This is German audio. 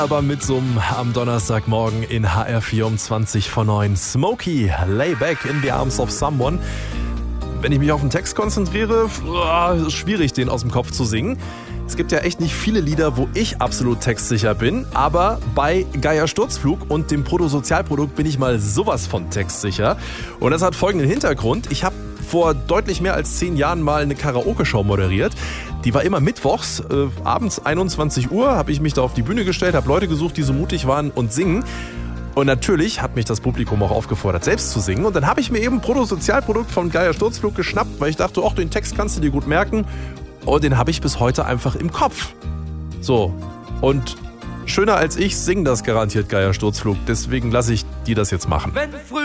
Aber mit so einem am Donnerstagmorgen in HR4 um 20 vor 9. Smokey, Lay Back in the Arms of Someone. Wenn ich mich auf den Text konzentriere, ist schwierig, den aus dem Kopf zu singen. Es gibt ja echt nicht viele Lieder, wo ich absolut textsicher bin, aber bei Geier Sturzflug und dem Bruttosozialprodukt bin ich mal sowas von textsicher. Und das hat folgenden Hintergrund. Ich habe vor deutlich mehr als 10 Jahren mal eine Karaoke-Show moderiert. Die war immer mittwochs, abends 21 Uhr, habe ich mich da auf die Bühne gestellt, habe Leute gesucht, die so mutig waren und singen. Und natürlich hat mich das Publikum auch aufgefordert, selbst zu singen. Und dann habe ich mir eben Bruttosozialprodukt von Geier Sturzflug geschnappt, weil ich dachte, ach, den Text kannst du dir gut merken. Und den habe ich bis heute einfach im Kopf. So, und schöner als ich singen das garantiert Geier Sturzflug. Deswegen lasse ich die das jetzt machen.